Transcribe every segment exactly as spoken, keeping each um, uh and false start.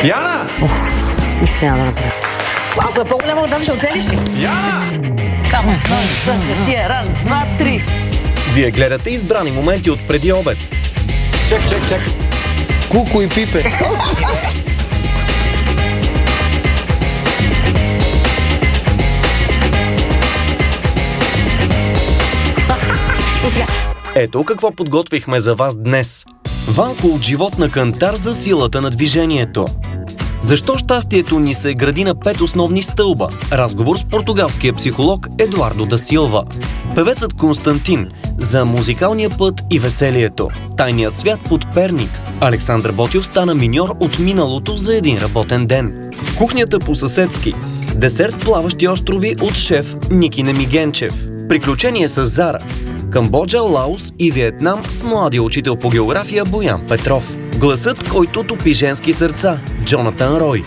Яна! Уф, нищо няма да направя. Малко е по-голяма от да ще оцелиш ли? Яна! Камо, тия, раз, два, три. Вие гледате избрани моменти от преди обед. Чак, чак, чак. Куко и Пипе. Ето какво подготвихме за вас днес. Ванко от живот на кантар за силата на движението. Защо щастието ни се гради на пет основни стълба? Разговор с португалския психолог Едуардо да Силва. Певецът Константин за музикалния път и веселието. Тайният свят под Перник. Александър Ботйов стана миньор от миналото за един работен ден. В кухнята по-съседски. Десерт плаващи острови от шеф Ники Немигенчев. Приключение с Зара. Камбоджа, Лаос и Виетнам с младия учител по география Боян Петров. Гласът, който топи женски сърца. Джонатан Рой.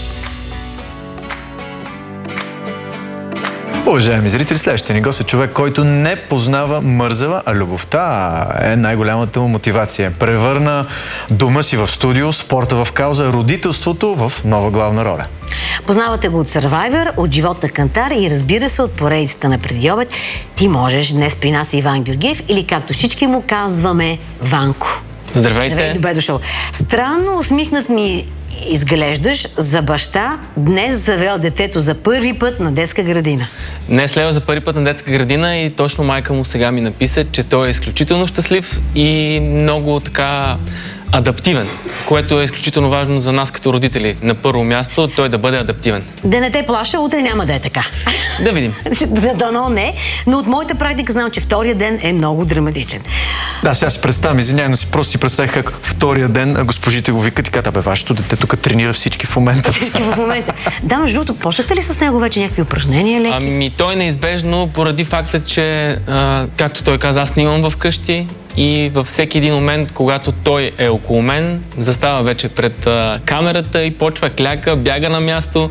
Уважаеми зрители, следващия ни гост е човек, който не познава мързава, а любовта е най-голямата му мотивация. Превърна дома си в студио, спорта в кауза, родителството в нова главна роля. Познавате го от Survivor, от живот на кантар и разбира се от поредицата на преди обед. Ти можеш. Днес при нас е Иван Георгиев или както всички му казваме Ванко. Здравейте. Здравей, добре дошъл. Странно усмихнат ми изглеждаш за баща, днес завел детето за първи път на детска градина. Днес лева за първи път на детска градина и точно майка му сега ми написа, че той е изключително щастлив и много така адаптивен, което е изключително важно за нас като родители. На първо място той да бъде адаптивен. Да не те плаша, утре няма да е така. Да видим. Дано не, но от моята практика знам, че втория ден е много драматичен. Да, сега си представям, извиняй, но си просто си представих как втория ден госпожите го викат и казват: абе, вашето дете тук тренира всички в момента. Всички в момента. Да, между другото, почнахте ли с него вече някакви упражнения? Леки? Ами той неизбежно, поради факта, че, а, както той каза, аз снимам вкъщи и във всеки един момент, когато той е около мен, застава вече пред а, камерата и почва кляка, бяга на място,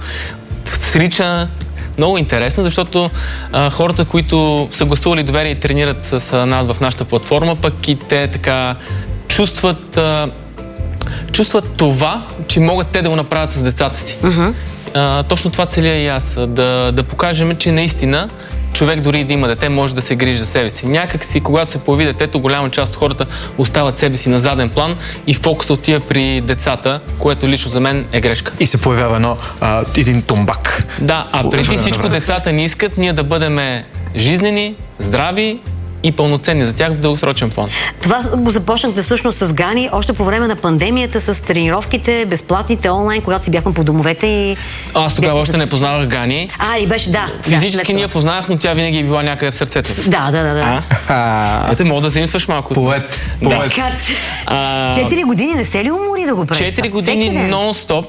срича. Много интересно, защото а, хората, които са гласували доверие и тренират с а, нас в нашата платформа, пък и те така чувстват, а, чувстват това, че могат те да го направят с децата си. Uh-huh. А, точно това целя и аз, да, да покажем, че наистина човек дори да има дете, може да се грижи за себе си. Някак си, когато се появи детето, голяма част от хората остават себе си на заден план и фокусът отива при децата, което лично за мен е грешка. И се появява едно, а, един тумбак. Да, а преди всичко децата ни искат ние да бъдем жизнени, здрави и пълноценни за тях в дългосрочен план. Това го започнахте всъщност с Гани още по време на пандемията, с тренировките, безплатните онлайн, когато си бяхме по домовете и... Аз тогава още не познавах Гани. А, и беше, да. Физически да, ние познавах, но тя винаги е била някъде в сърцето си. Да, да, да. да. А? Ето, мога да заимстваш малко. Поет. Да. Така, че... А... Четири години не се ли умори да го правиш? Четири години нон-стоп.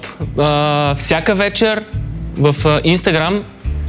А, всяка вечер в Инстаграм.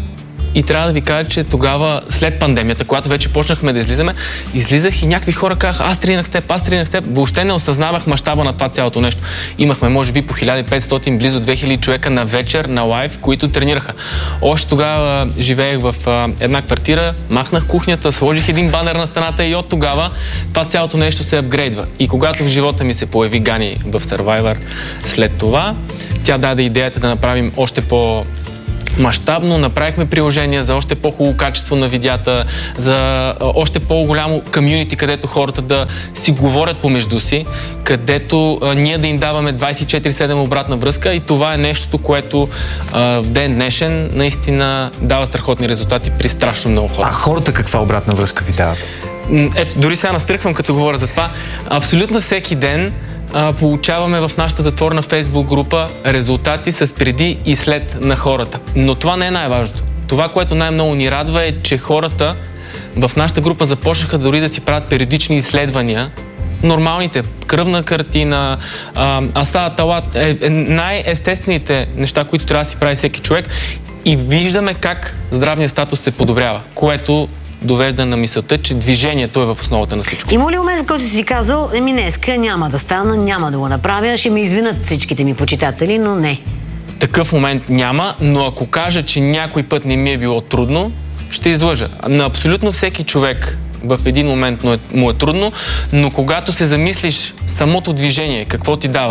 И трябва да ви кажа, че тогава, след пандемията, когато вече почнахме да излизаме, излизах и някакви хора казаха: аз тренирах с теб, аз тренирах с теб. Въобще не осъзнавах мащаба на това цялото нещо. Имахме, може би, по хиляда и петстотин, близо две хиляди човека на вечер, на лайв, които тренираха. Още тогава живеех в а, една квартира, махнах кухнята, сложих един банер на стената и от тогава това цялото нещо се апгрейдва. И когато в живота ми се появи Гани в Survivor след това, тя даде идеята да направим още по мащабно, направихме приложения за още по-хубаво качество на видеята, за още по-голямо комюнити, където хората да си говорят помежду си, където а, ние да им даваме двайсет и четири седем обратна връзка и това е нещото, което а, в ден днешен наистина дава страхотни резултати при страшно много хора. А хората каква обратна връзка ви дават? Ето, дори сега настръхвам, като говоря за това. Абсолютно всеки ден а, получаваме в нашата затворена Фейсбук група резултати с преди и след на хората. Но това не е най-важното. Това, което най-много ни радва, е, че хората в нашата група започнаха дори да си правят периодични изследвания. Нормалните, кръвна картина, аса, талат, е, е най-естествените неща, които трябва да си прави всеки човек, и виждаме как здравният статус се подобрява, което довежда на мисълта, че движението е в основата на всичко. Има ли момент, в който си казал: еми днеска няма да стана, няма да го направя, ще ме извинят всичките ми почитатели, но не? Такъв момент няма, но ако кажа, че някой път не ми е било трудно, ще излъжа. На абсолютно всеки човек в един момент му е трудно, но когато се замислиш самото движение, какво ти дава,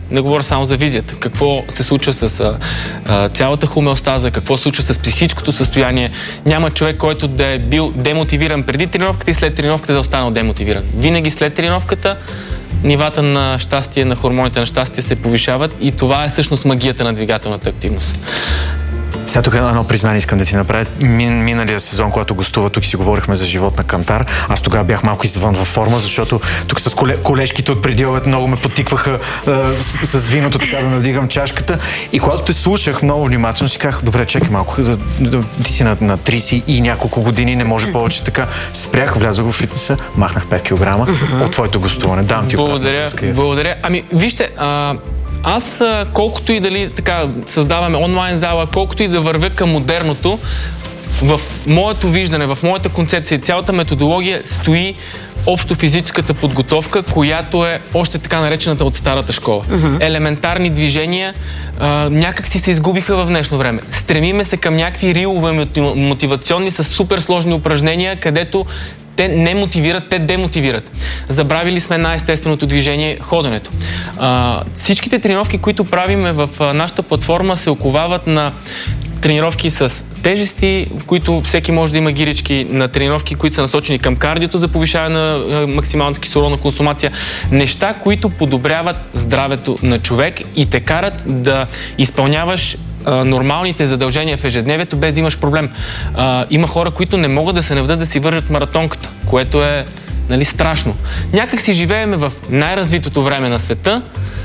Не говоря само за визията. Какво се случва с а, а, цялата хомеостаза, какво се случва с психическото състояние. Няма човек, който да е бил демотивиран преди тренировката и след тренировката да е останал демотивиран. Винаги след тренировката нивата на щастие, на хормоните на щастие се повишават и това е всъщност магията на двигателната активност. Сега тук едно признание искам да ти направя. Мин, миналия сезон, когато гостува, тук си говорихме за живот на кантар. Аз тогава бях малко извън във форма, защото тук с коле, колежките от преди обед много ме потикваха а, с, с виното, така да надигам чашката. И когато те слушах много внимателно, си казах, добре, чекай малко, за, ти си на, на трийсет и няколко години, не може повече така. Спрях, влязах в фитнеса, махнах пет килограма от твоето гостуване. Давам ти благодаря, благодаря. Ами, вижте, а... Аз, колкото и дали така създаваме онлайн зала, колкото и да вървя към модерното, в моето виждане, в моята концепция, цялата методология стои общо физическата подготовка, която е още така наречената от старата школа. Uh-huh. Елементарни движения а, някак си се изгубиха в днешно време. Стремиме се към някакви рилове мотивационни с супер сложни упражнения, където те не мотивират, те демотивират. Забравили сме най-естественото движение, ходенето. А, всичките тренировки, които правиме в а, нашата платформа, се оковават на тренировки с тежести, в които всеки може да има гирички, на тренировки, които са насочени към кардиото за повишаване на а, максималната кислородна консумация. Неща, които подобряват здравето на човек и те карат да изпълняваш нормалните задължения в ежедневието, без да имаш проблем. А, има хора, които не могат да се наведат да си вържат маратонката, което е, нали, страшно. Някак си живееме в най-развитото време на света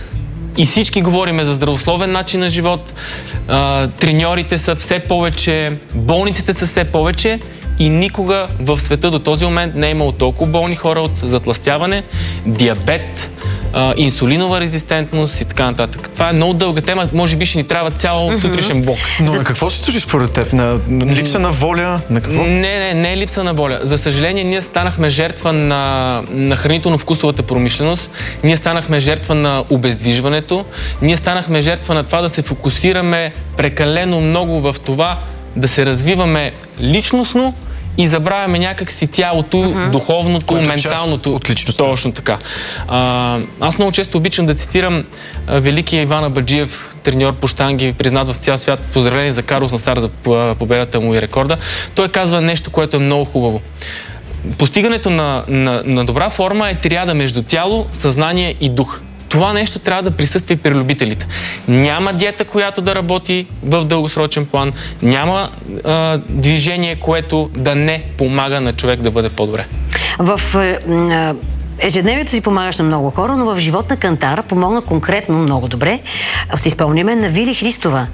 и всички говориме за здравословен начин на живот, а, треньорите са все повече, болниците са все повече и никога в света до този момент не е имало толкова болни хора от затлъстяване, диабет, Uh, инсулинова резистентност и така нататък. Това е много дълга тема, може би ще ни трябва цял mm-hmm. сутрешен блок. Но на какво се дължи според теб? На, на липса на воля? На какво? Не, не, не е липса на воля. За съжаление, ние станахме жертва на, на хранително-вкусовата промишленост, ние станахме жертва на обездвижването, ние станахме жертва на това да се фокусираме прекалено много в това да се развиваме личностно и забравяме някак си тялото, uh-huh. духовното, което менталното. От личността. Точно така. А, аз много често обичам да цитирам а, великия Иван Абаджиев, треньор по щанги, признат в цял свят, поздравление за Карлос Насар за победата му и рекорда. Той казва нещо, което е много хубаво. Постигането на, на, на добра форма е триада между тяло, съзнание и дух. Това нещо трябва да присъства и при любителите. Няма диета, която да работи в дългосрочен план. Няма а, движение, което да не помага на човек да бъде по-добре. В а, ежедневието си помагаш на много хора, но в живот на кантар помогна конкретно много добре. Си спомняме на Вили Христова.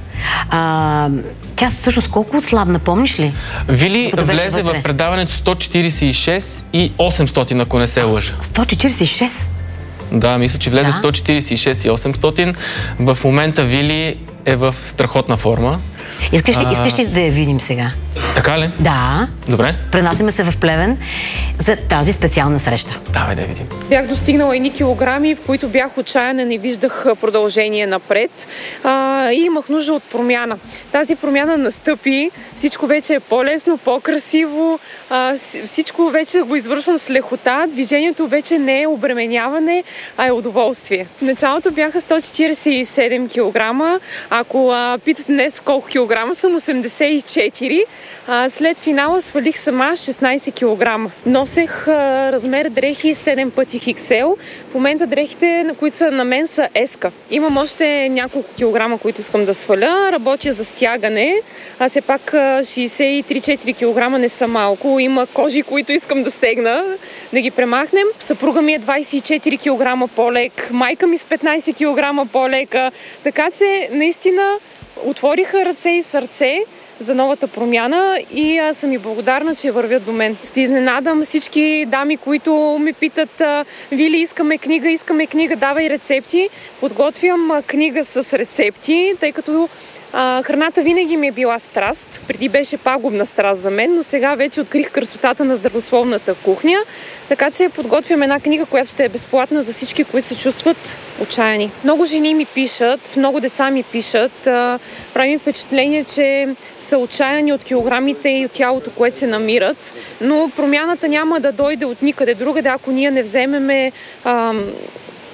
А, тя всъщност колко отслабна, помниш ли? Вили влезе в предаването сто четирийсет и шест и осемстотин, ако не се лъжа. сто четирийсет и шест? Да, мисля, че влезе да. сто четирийсет и шест и осемстотин. В момента Вили е в страхотна форма. Искаш ли, а... искаш ли да я видим сега? Така ли? Да. Добре. Пренасяме се в Плевен за тази специална среща. Давай да я видим. Бях достигнала едни килограми, в които бях отчаяна, не виждах продължение напред а, и имах нужда от промяна. Тази промяна настъпи, всичко вече е по-лесно, по-красиво, а, всичко вече го извършвам с лекота, движението вече не е обременяване, а е удоволствие. В началото бяха сто четирийсет и седем килограма, ако а, питате днес колко килограма съм, осемдесет и четири. А, след финала свалих сама шестнайсет килограма. Носех а, размер дрехи седем пъти икс ел. В момента дрехите, които са на мен, са еска. Имам още няколко килограма, които искам да сваля. Работя за стягане. А все пак шейсет и три четири килограма не са малко. Има кожи, които искам да стегна, да ги премахнем. Съпруга ми е двайсет и четири килограма по-лек. Майка ми с петнайсет килограма по-лека. Така че, наистина, отвориха ръце и сърце за новата промяна и аз съм и благодарна, че вървят до мен. Ще изненадам всички дами, които ме питат: Вили, искаме книга, искаме книга, давай рецепти. Подготвям книга с рецепти, тъй като а, храната винаги ми е била страст. Преди беше пагубна страст за мен, но сега вече открих красотата на здравословната кухня. Така че подготвям една книга, която ще е безплатна за всички, които се чувстват отчаяни. Много жени ми пишат, много деца ми пишат. Правим впечатление, че са отчаяни от килограмите и от тялото, което се намират. Но промяната няма да дойде от никъде другаде, ако ние не вземеме ам,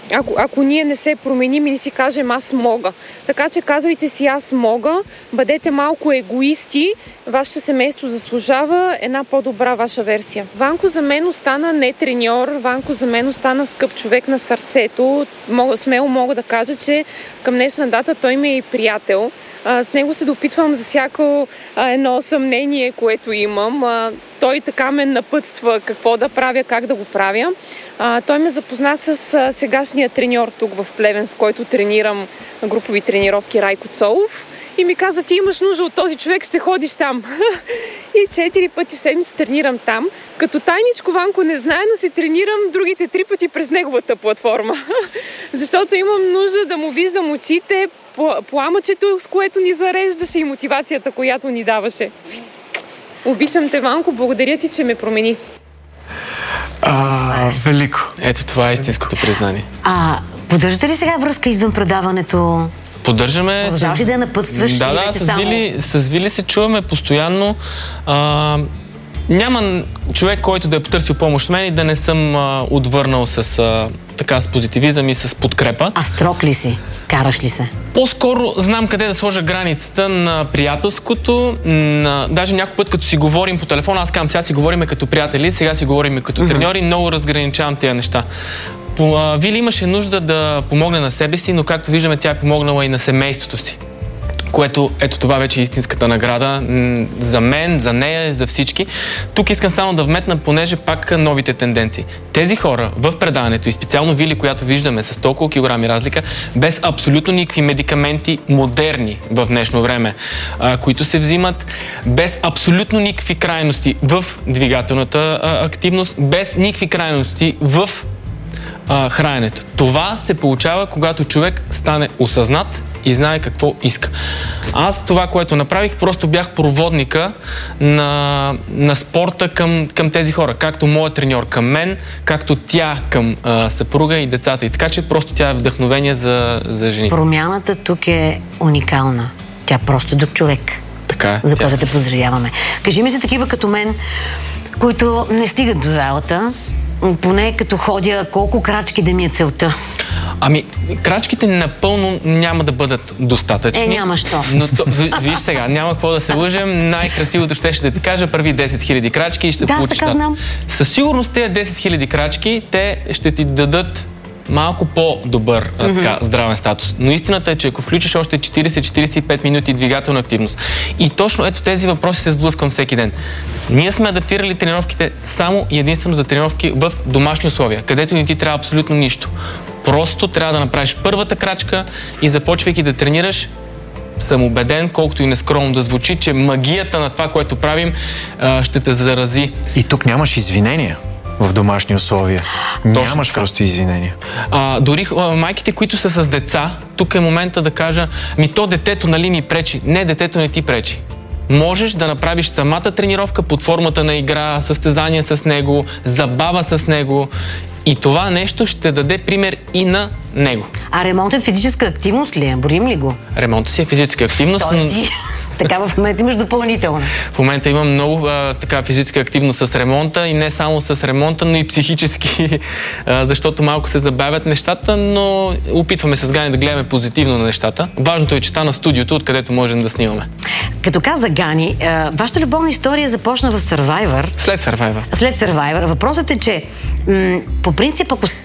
Ако, ако ние не се променим и не си кажем аз мога. Така че казвайте си аз мога, бъдете малко егоисти, вашето семейство заслужава една по-добра ваша версия. Ванко за мен остана не треньор, Ванко за мен остана скъп човек на сърцето. Мога, смело мога да кажа, че към днешна дата той ми е и приятел. А, с него се допитвам за всяко а, едно съмнение, което имам. А, той така ме напътства какво да правя, как да го правя. А, той ме запозна с а, сегашния треньор тук в Плевен, с който тренирам групови тренировки, Райко Цолов. И ми каза, ти имаш нужда от този човек, ще ходиш там. И четири пъти в седмица тренирам там. Като тайничко Ванко не знае, но си тренирам другите три пъти през неговата платформа. Защото имам нужда да му виждам очите, пламъчето, с което ни зареждаше и мотивацията, която ни даваше. Обичам те, Ванко, благодаря ти, че ме промени. А, велико. Ето това е истинското признание. А поддържате ли сега връзка извън предаването? Поддържаме... Продължаваш ли да я напътстваш? Да, да, с, само... Вили, с Вили се чуваме постоянно. А, няма човек, който да е потърсил помощ мен и да не съм а, отвърнал с, а, така, с позитивизъм и с подкрепа. А строг ли си? Караш ли се? По-скоро знам къде да сложа границата на приятелското. На... Даже някой път, като си говорим по телефона, аз казвам, сега си говорим като приятели, сега си говорим като mm-hmm. треньори, много разграничавам тези неща. По, а, Вили имаше нужда да помогне на себе си, но както виждаме, тя е помогнала и на семейството си. Което, ето това вече е истинската награда м- за мен, за нея, за всички. Тук искам само да вметна, понеже пак новите тенденции. Тези хора в предаването и специално Вили, която виждаме с толкова килограми разлика, без абсолютно никакви медикаменти, модерни в днешно време, а, които се взимат, без абсолютно никакви крайности в двигателната а, активност, без никакви крайности в а, храненето. Това се получава, когато човек стане осъзнат и знае какво иска. Аз това, което направих, просто бях проводника на, на спорта към, към тези хора. Както моят треньор към мен, както тя към а, съпруга и децата. И така, че просто тя е вдъхновение за, за жени. Промяната тук е уникална. Тя просто е друг човек. Така е. За което те поздравяваме. Кажи ми за такива като мен, които не стигат до залата, поне като ходя, колко крачки да ми е целта? Ами, крачките напълно няма да бъдат достатъчни. Е, няма що. Но то, виж сега, няма какво да се лъжем. Най-красивото ще ще да ти кажа, първи десет хиляди крачки и ще да, получиш. Да, знам. Със сигурност тези десет хиляди крачки, те ще ти дадат малко по-добър mm-hmm. така, здравен статус. Но истината е, че ако включиш още четирийсет до четирийсет и пет минути двигателна активност и точно ето тези въпроси се сблъсквам всеки ден. Ние сме адаптирали тренировките само и единствено за тренировки в домашни условия, където не ти трябва абсолютно нищо. Просто трябва да направиш първата крачка и започвайки да тренираш, съм убеден, колкото и нескромно да звучи, че магията на това, което правим, ще те зарази. И тук нямаш извинения в домашни условия. Точно нямаш така. Просто извинения. А, дори а, майките, които са с деца, тук е момента да кажа, ми то детето нали ми пречи. Не, детето не ти пречи. Можеш да направиш самата тренировка под формата на игра, състезание с него, забава с него и това нещо ще даде пример и на него. А ремонтът физическа активност ли е? Борим ли го? Ремонтът си е физическа активност. Тоест ти... Така в момента имаш допълнително. В момента имам много а, така физическа активност с ремонта и не само с ремонта, но и психически, а, защото малко се забавят нещата, но опитваме се с Гани да гледаме позитивно на нещата. Важното е, че стана студиото, откъдето можем да снимаме. Като каза Гани, а, вашата любовна история започна в Survivor. След Survivor. След Survivor. Въпросът е, че м- по принцип, ако